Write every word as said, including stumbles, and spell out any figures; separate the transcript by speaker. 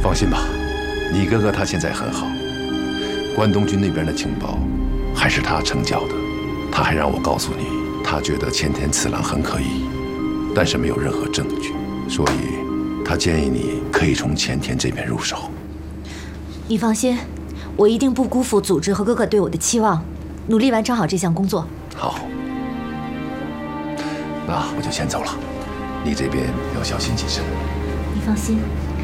Speaker 1: 放心吧，你哥哥他现在很好。关东军那边的情报还是他成交的，他还让我告诉你，他觉得前田次郎很可疑，但是没有任何证据，所以他建议你可以从前田这边入手。
Speaker 2: 你放心，我一定不辜负组织和哥哥对我的期望，努力完成好这项工作。
Speaker 1: 好，那我就先走了，你这边要小心谨慎。
Speaker 2: 你放心。